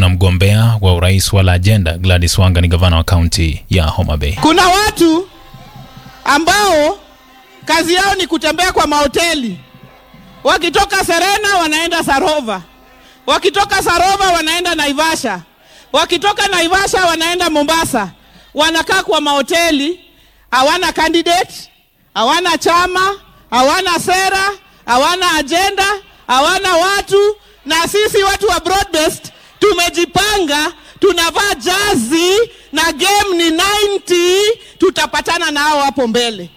na mgombea wa urais wa Agenda Gladys Wanga ni gavana wa kaunti ya Homa Bay. Kuna watu ambao kazi yao ni kutembea kwa mahoteli. Wakitoka Serena wanaenda Sarova. Wakitoka Sarova wanaenda Naivasha. Wakitoka Naivasha wanaenda Mombasa. Wanakaa kwa mahoteli, hawana candidate, hawana chama, hawana sera, hawana agenda, hawana watu. Na sisi watu wa Broadbest tumejipanga, tunavaa jazi na game ni 90, tutapatana nao hapo mbele.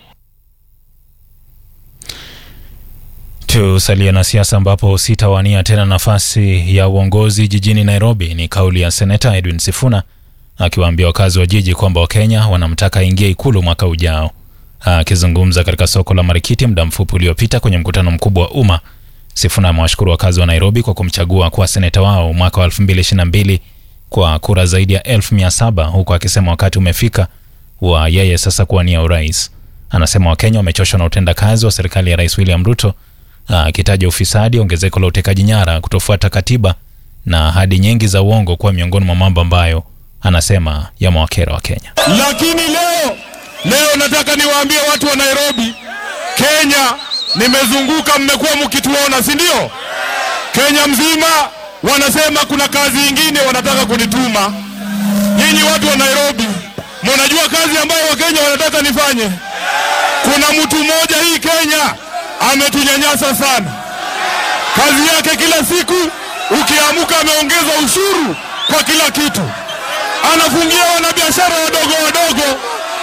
Tusalia na siasa ambapo sitawania tena nafasi ya uongozi jijini Nairobi ni kauli ya Seneta Edwin Sifuna akiwaambia wakazi wa jiji kwamba Wakenya wanamtaka aingie ikulu mwaka ujao. Akizungumza katika soko la Marikiti muda mfupi uliopita kwenye mkutano mkubwa wa umma, Sifuna amewashukuru wakazi wa Nairobi kwa kumchagua kuwa seneta wao mwaka wa 2022 kwa kura zaidi ya 1700, huku akisema wakati umefika wa yeye sasa kuwania urais. Anasema Wakenya wamechoshwa na utendakazi wa serikali ya Rais William Ruto, akitaja ufisadi, ongezeko la utekaji nyara, kutofuata katiba na ahadi nyingi za uongo kwa miongoni mwa mambo ambayo anasema yamewakera wa Kenya. Lakini leo nataka niwaambie watu wa Nairobi, Kenya nimezunguka, mmekuwa mkituona, si ndio? Kenya mzima wanasema kuna kazi nyingine wanataka kunituma. Nyinyi watu wa Nairobi, mnajua kazi ambayo Wakenya wanataka nifanye? Kuna mtu mmoja hii Kenya ametunyanyasa sana. Kazi yake kila siku ukiamuka ameongeza ushuru kwa kila kitu. Anafungia wanabiashara wadogo.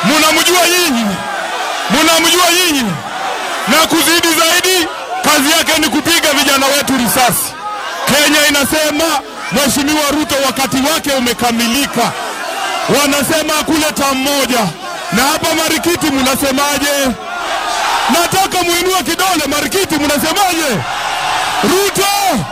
Mnamjua nyinyi. Na kuzidi zaidi, kazi yake ni kupiga vijana wetu risasi. Kenya inasema Mheshimiwa Ruto wakati wake umekamilika. Wanasema kuleta mmoja. Na hapa Marikiti mnasemaje? Nataka muinue kidole Marikiti, mnasemaje? Ruto!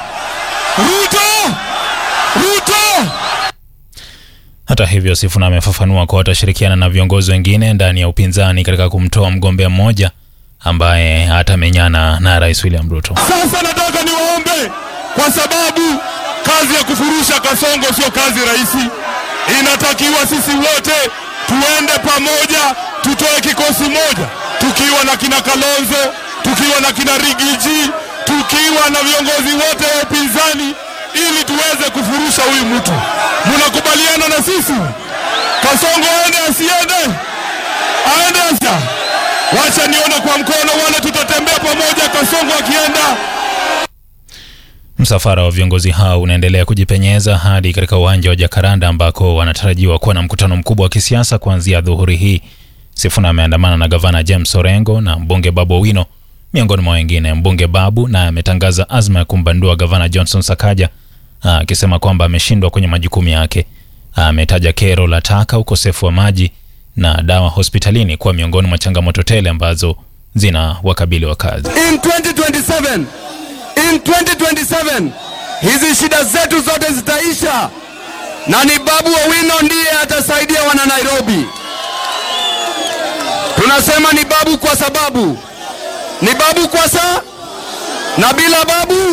Hata hivyo, Sifuna amefafanua kwa watashirikiana na viongozi wengine ndani ya upinzani katika kumtoa mgombea mmoja ambaye hatamenyana na Rais William Ruto. Sasa nataka niwaombe, kwa sababu kazi ya kufurusha Kasongo sio kazi rahisi. Inatakiwa sisi wote tuende pamoja, tutoe kikosi moja, tukiwa na kina Kalonzo, tukiwa na kina Rigiji, tukiwa na viongozi wote wa upinzani, ili tuweze kufurusha huyu mtu. Mnakubaliana na sisi? Kasongo aende asiende? Aende asa. Wacha nione kwa mkono wale, tutatembea pamoja Kasongo akienda. Msafara wa viongozi hao unaendelea kujipenyeza hadi katika uwanja wa Jacaranda ambako wanatarajiwa kuwa na mkutano mkubwa wa kisiasa kuanzia dhuhuri hii. Sifuna ameandamana na gavana James Orengo na mbunge Babu Owino miongoni mwa wengine. Mbunge Babu na ametangaza azma ya kumbandua gavana Johnson Sakaja, akisema kwamba ameshindwa kwenye majukumu yake. Ametaja kero la taka, ukosefu wa maji na dawa hospitalini kwa miongoni mwa changamoto tele ambazo zina wakabili wakazi. In 2027 hizi shida zetu zote zitaisha, na ni Babu Owino ndiye atasaidia wana Nairobi. Tunasema ni Babu kwa sababu ni Babu na bila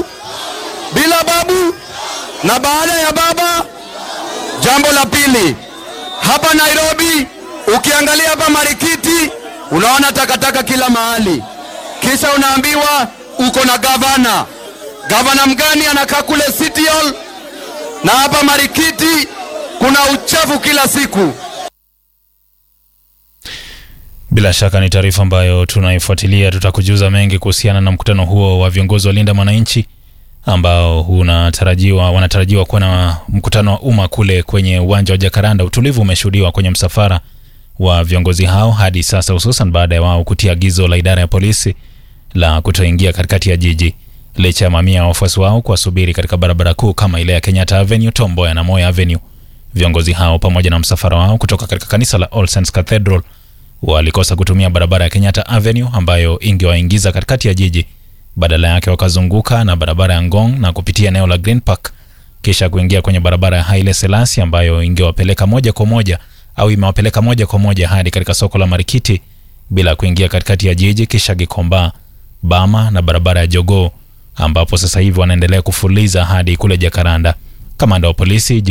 Babu na baada ya baba. Jambo la pili, hapa Nairobi ukiangalia hapa Marikiti unaona takataka kila mahali, kisha unaambiwa uko na gavana. Gavana mgani anakaa kule City Hall, na hapa Marikiti kuna uchafu kila siku. Bila shaka ni taarifa ambayo tunaifuatilia. Tutakujuza mengi kuhusiana na mkutano huo wa viongozi wa Linda Mwananchi ambao wanatarajiwa kuwa na mkutano wa umma kule kwenye uwanja wa Jacaranda. Utulivu umeshuhudiwa kwenye msafara wa viongozi hao hadi sasa, hususan baada ya wao kutia agizo la idara ya polisi la kutoingia katikati ya jiji, licha ya mamia ya wafuasi wao kuwasubiri katika barabara kuu kama ile ya Kenyatta Avenue, Tom Mboya na Moi Avenue. Viongozi hao pamoja na msafara wao kutoka katika kanisa la All Saints Cathedral walikosa kutumia barabara ya Kenyatta Avenue ambayo ingewaingiza katikati ya jiji. Badala yake wakazunguka na barabara ya Ngong na kupitia eneo la Green Park, kisha kuingia kwenye barabara ya Haile Selassie ambayo ingewapeleka moja kwa moja au imewapeleka moja kwa moja hadi katika soko la Marikiti bila kuingia katikati ya jiji, kisha Gikomba, Bama na barabara ya Jogoo ambapo sasa hivi wanaendelea kufuliza hadi kule Jacaranda. Kamanda wa polisi